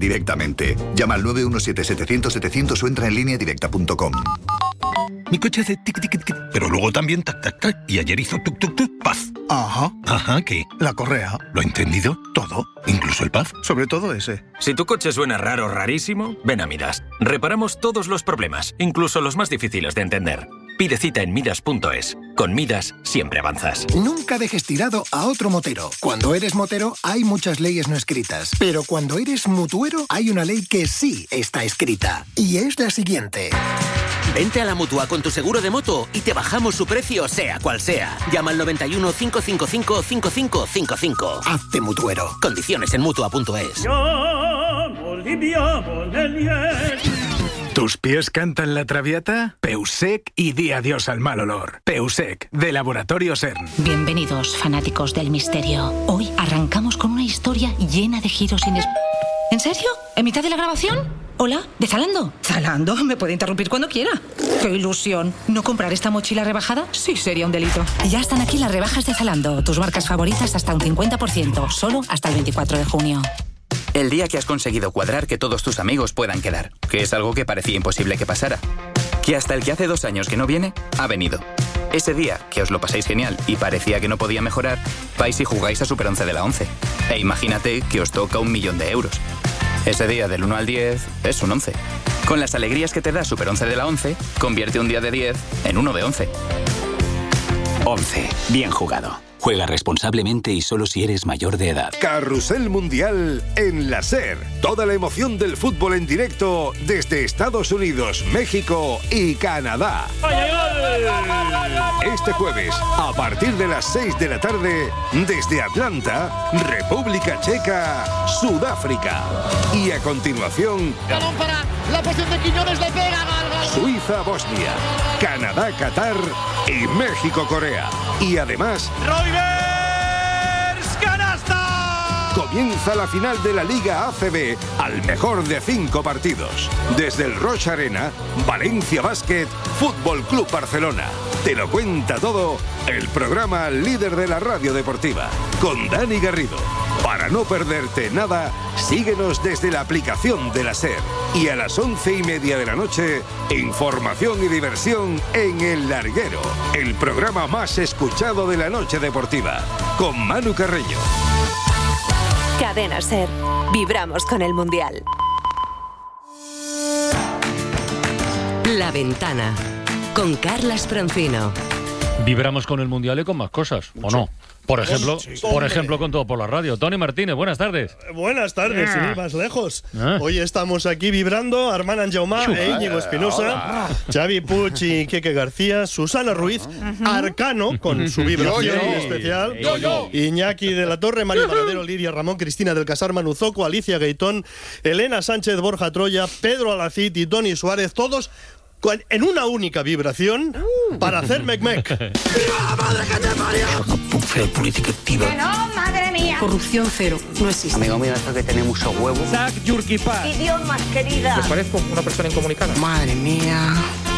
directamente. Llama al 917-700-700 o entra en lineadirecta.com. Mi coche hace tic, tic, tic, pero luego también tac, tac, tac. Y ayer hizo tuk, tuk, tuk, paz. Ajá. Ajá, ¿qué? La correa. ¿Lo ha entendido? Todo. ¿Incluso el paz? Sobre todo ese. Si tu coche suena raro o rarísimo, ven a Midas. Reparamos todos los problemas, incluso los más difíciles de entender. Pide cita en Midas.es. Con Midas siempre avanzas. Nunca dejes tirado a otro motero. Cuando eres motero hay muchas leyes no escritas, pero cuando eres mutuero hay una ley que sí está escrita. Y es la siguiente. Vente a la Mutua con tu seguro de moto y te bajamos su precio sea cual sea. Llama al 91 555 5555. Hazte mutuero. Condiciones en Mutua.es. ¿Tus pies cantan la traviata? Peusec y di adiós al mal olor. Peusec, de Laboratorio CERN. Bienvenidos, fanáticos del misterio. Hoy arrancamos con una historia llena de giros ¿En serio? ¿En mitad de la grabación? Hola, ¿de Zalando? ¿Zalando? Me puede interrumpir cuando quiera. ¡Qué ilusión! ¿No comprar esta mochila rebajada? Sí, sería un delito. Ya están aquí las rebajas de Zalando. Tus marcas favoritas hasta un 50%. Solo hasta el 24 de junio. El día que has conseguido cuadrar que todos tus amigos puedan quedar, que es algo que parecía imposible que pasara. Que hasta el que hace 2 años que no viene, ha venido. Ese día que os lo pasáis genial y parecía que no podía mejorar, vais y jugáis a Super 11 de la 11. E imagínate que os toca 1.000.000 de euros. Ese día del 1 al 10 es un 11. Con las alegrías que te da Super 11 de la 11, convierte un día de 10 en uno de 11. 11. Bien jugado. Juega responsablemente y solo si eres mayor de edad. Carrusel Mundial en la SER. Toda la emoción del fútbol en directo desde Estados Unidos, México y Canadá. Este jueves, a partir de las 6 de la tarde, desde Atlanta, República Checa, Sudáfrica. Y a continuación, balón para la posición de Quiñones, le pega. Suiza, Bosnia, Canadá, Qatar y México, Corea. Y además, ¡Roivers, canasta! Comienza la final de la Liga ACB al mejor de 5 partidos. Desde el Roche Arena, Valencia Basket, Fútbol Club Barcelona. Te lo cuenta todo el programa líder de la radio deportiva, con Dani Garrido. Para no perderte nada, síguenos desde la aplicación de la SER. Y a las 11:30 de la noche, información y diversión en El Larguero, el programa más escuchado de la noche deportiva, con Manu Carreño. Cadena SER. Vibramos con el Mundial. La Ventana, con Carlas Francino. Vibramos con el Mundial y con más cosas, ¿o no? Por ejemplo, con Todo por la Radio. Tony Martínez, buenas tardes. Buenas tardes, sin ir más lejos. Hoy estamos aquí vibrando Armand Anjaumá e Íñigo Espinosa, Xavi Puig y Quique García, Susana Ruiz, Arcano, con su vibración especial, Iñaki de la Torre, Mario Varadero, Lidia Ramón, Cristina del Casar, Manu Zoco, Alicia Gaitón, Elena Sánchez, Borja Troya, Pedro Alacid y Tony Suárez, todos en una única vibración para hacer mec-mec. ¡Viva la madre que te parió! Política activa. Que no, madre mía. Corrupción cero, no existe. Amigo mío, esto que tiene mucho huevo. Idiomas, querida. ¿Les parezco una persona incomunicada? Madre mía.